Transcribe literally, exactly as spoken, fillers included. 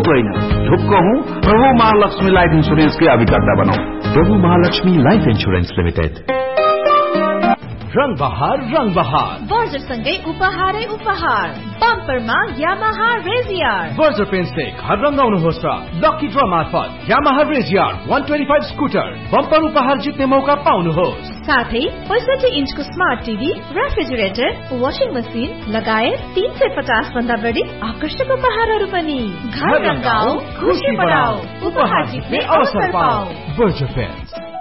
मात्र होइन ढुक्क हूँ प्रभु महालक्ष्मी लाइफ इन्सुरेन्स के अभिकर्ता बनौ। प्रभु महालक्ष्मी लाइफ इन्सुरेन्स लिमिटेड। रंग बहार रंग बहार बर्जर सँगै उपहारै उपहार बम्परमा यामाहा रेजियर बर्जर पेन्सले घर रंगाउनुहोस् र लकी ड्र मार्फत यामाहा रेजियर एक सय पच्चीस स्कुटर बम्पर उपहार जित्ने मौका पाउनुहोस्। साथै पैंसठी इन्चको smart TV, refrigerator, washing machine लगायत तीन सय पचास भन्दा बढी आकर्षक उपहारहरू पनि। घर रंगाऊ खुशी बढाऊ उपहार जित्ने अवसर पाऊ। Berger pens.